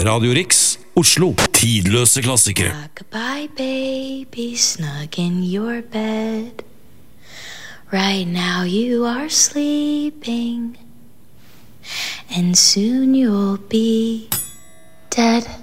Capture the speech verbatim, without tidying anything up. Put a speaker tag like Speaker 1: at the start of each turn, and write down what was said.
Speaker 1: Radio Rix, Oslo. Tidløse klassikere.
Speaker 2: Rock-a-bye baby, snug in your bed. Right now you are sleeping, and soon you'll be dead.